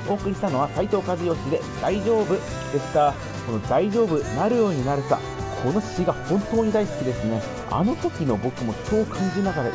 お送りしたのは斉藤和義で大丈夫でした。この大丈夫なるようになるさ、この詩が本当に大好きですね。あの時の僕もそう感じながら